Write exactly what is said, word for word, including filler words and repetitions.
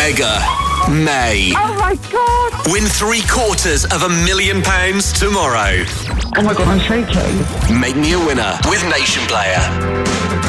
Mega May. Oh my God. Win three quarters of a million pounds tomorrow. Oh my God, I'm shaking. Make me a winner with Nation Player.